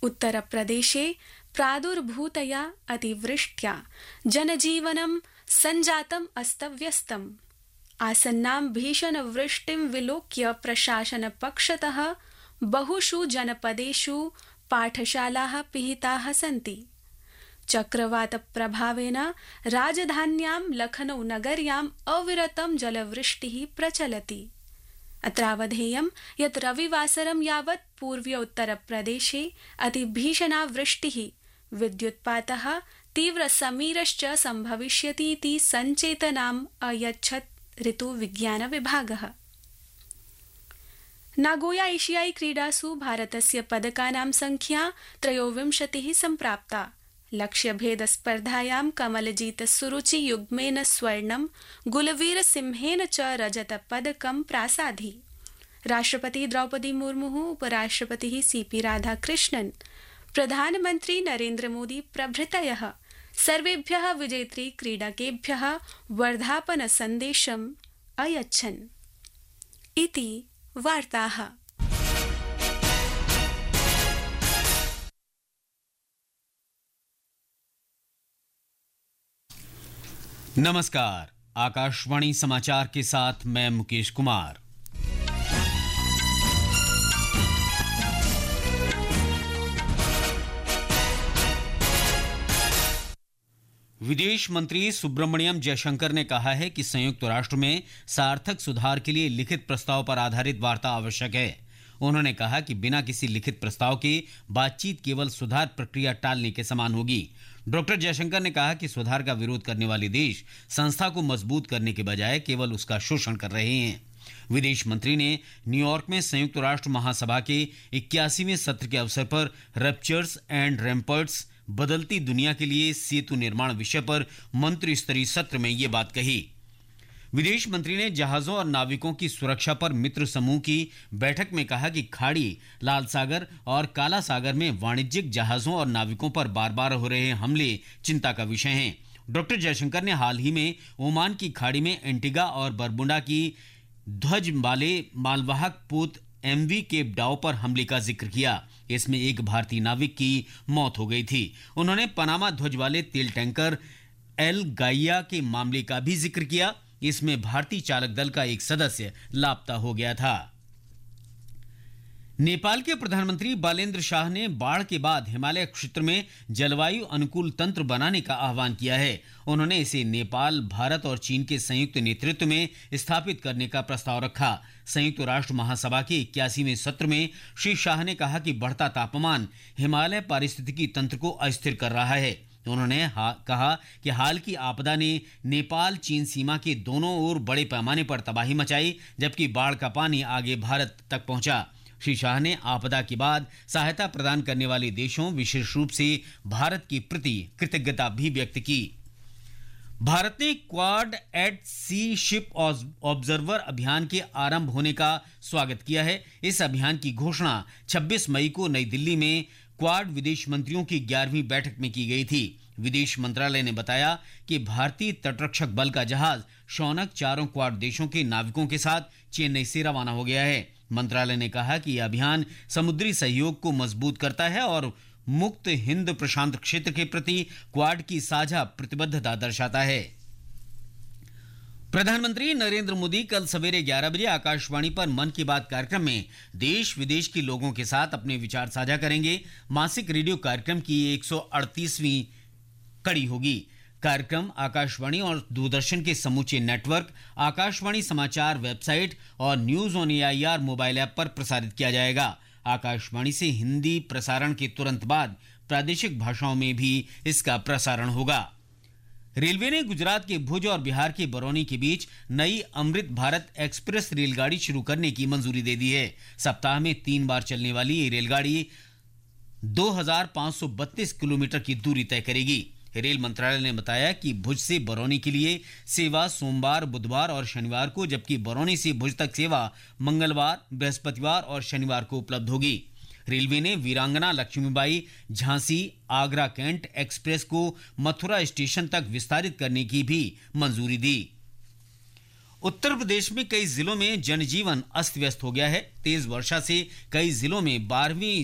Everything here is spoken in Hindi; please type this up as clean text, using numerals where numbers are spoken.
उत्तरप्रदेशे प्रादुर्भूतया अतिवृष्ट्या जनजीवनं सञ्जातम् अस्तव्यस्तम्। आसन्नां भीषणवृष्टिं विलोक्य प्रशासनपक्षतः बहुषु जनपदेषु पाठशालाः पिहिताः सन्ति। चक्रवातप्रभावेन राजधान्यां लखनऊ नगर्याम् अविरतं जलवृष्टिः प्रचलति। अत्रावधेयं यत् रविवासरं यावत् पूर्वोत्तरप्रदेशे अतिभीषणा वृष्टिः, विद्युत्पातः, तीव्रसमीरश्च सम्भविष्यति इति सञ्चेतनाम् अयच्छत् ऋतुविज्ञानविभागः। नागोया एशियाई क्रीडासु भारतस्य पदकानां संख्या 23 सम्प्राप्ता। लक्ष्यभेदस्पर्धायां कमलजीत सुरुचि युग्मेन स्वर्णं, गुलवीर सिंहेन च रजतपदकं प्रासाधि। राष्ट्रपति द्रौपदी मुर्मुः, उपराष्ट्रपतिः सीपी राधाकृष्णन्, प्रधानमन्त्री नरेन्द्र मोदी प्रभृतयः सर्वेभ्यः विजेतृ क्रीडकेभ्यः वर्धापन सन्देशम् अयच्छन्। इति वार्ताः। नमस्कार, आकाशवाणी समाचार के साथ मैं मुकेश कुमार। विदेश मंत्री सुब्रमण्यम जयशंकर ने कहा है कि संयुक्त राष्ट्र में सार्थक सुधार के लिए लिखित प्रस्ताव पर आधारित वार्ता आवश्यक है। उन्होंने कहा कि बिना किसी लिखित प्रस्ताव के बातचीत केवल सुधार प्रक्रिया टालने के समान होगी। डॉक्टर जयशंकर ने कहा कि सुधार का विरोध करने वाले देश संस्था को मजबूत करने के बजाय केवल उसका शोषण कर रहे हैं। विदेश मंत्री ने न्यूयॉर्क में संयुक्त राष्ट्र महासभा के 81वें सत्र के अवसर पर रप्चर्स एंड रैम्पर्ट्स, बदलती दुनिया के लिए सेतु निर्माण विषय पर मंत्री स्तरीय सत्र में ये बात कही। विदेश मंत्री ने जहाजों और नाविकों की सुरक्षा पर मित्र समूह की बैठक में कहा कि खाड़ी, लाल सागर और काला सागर में वाणिज्यिक जहाजों और नाविकों पर बार बार हो रहे हमले चिंता का विषय हैं। डॉक्टर जयशंकर ने हाल ही में ओमान की खाड़ी में एंटीगा और बरबुडा की ध्वज वाले मालवाहक पोत MV केप डाउ पर हमले का जिक्र किया। इसमें एक भारतीय नाविक की मौत हो गई थी। उन्होंने पनामा ध्वज वाले तेल टैंकर एल गाइया के मामले का भी जिक्र किया। इसमें भारतीय चालक दल का एक सदस्य लापता हो गया था। नेपाल के प्रधानमंत्री बालेन्द्र शाह ने बाढ़ के बाद हिमालय क्षेत्र में जलवायु अनुकूल तंत्र बनाने का आह्वान किया है। उन्होंने इसे नेपाल, भारत और चीन के संयुक्त नेतृत्व में स्थापित करने का प्रस्ताव रखा। संयुक्त राष्ट्र महासभा के 81वें सत्र में श्री शाह ने कहा कि बढ़ता तापमान हिमालय पारिस्थितिकी तंत्र को अस्थिर कर रहा है। उन्होंने कहा कि हाल की आपदा ने नेपाल चीन सीमा के दोनों ओर बड़े पैमाने पर तबाही मचाई, जबकि बाढ़ का पानी आगे भारत तक पहुंचा। श्री शाह ने आपदा के बाद सहायता प्रदान करने वाले देशों, विशेष रूप से भारत के प्रति कृतज्ञता भी व्यक्त की। भारत ने क्वाड एट सी शिप ऑब्जर्वर अभियान के आरंभ होने का स्वागत किया है। इस अभियान की घोषणा 26 मई को नई दिल्ली में क्वाड विदेश मंत्रियों की 11वीं बैठक में की गई थी। विदेश मंत्रालय ने बताया कि भारतीय तटरक्षक बल का जहाज शौनक चारों क्वाड देशों के नाविकों के साथ चेन्नई से रवाना हो गया है। मंत्रालय ने कहा कि यह अभियान समुद्री सहयोग को मजबूत करता है और मुक्त हिंद प्रशांत क्षेत्र के प्रति क्वाड की साझा प्रतिबद्धता दर्शाता है। प्रधानमंत्री नरेंद्र मोदी कल सवेरे 11 बजे आकाशवाणी पर मन की बात कार्यक्रम में देश विदेश के लोगों के साथ अपने विचार साझा करेंगे। मासिक रेडियो कार्यक्रम की 138वीं कड़ी होगी। कार्यक्रम आकाशवाणी और दूरदर्शन के समूचे नेटवर्क, आकाशवाणी समाचार वेबसाइट और news on AIR mobile app पर प्रसारित किया जाएगा। आकाशवाणी से हिंदी प्रसारण के तुरंत बाद प्रादेशिक भाषाओं में भी इसका प्रसारण होगा। रेलवे ने गुजरात के भुज और बिहार के बरौनी के बीच नई अमृत भारत एक्सप्रेस रेलगाड़ी शुरू करने की मंजूरी दे दी है। सप्ताह में 3 बार चलने वाली ये रेलगाड़ी 2532 किलोमीटर की दूरी तय करेगी। रेल मंत्रालय ने बताया कि भुज से बरौनी के लिए सेवा सोमवार, बुधवार और शनिवार को, जबकि बरौनी से भुज तक सेवा मंगलवार, बृहस्पतिवार और शनिवार को उपलब्ध होगी। रेलवे ने वीरांगना लक्ष्मीबाई झांसी आगरा कैंट एक्सप्रेस को मथुरा स्टेशन तक विस्तारित करने की भी मंजूरी दी। उत्तर प्रदेश में कई जिलों में जनजीवन अस्त व्यस्त हो गया है। तेज वर्षा से कई जिलों में 12वीं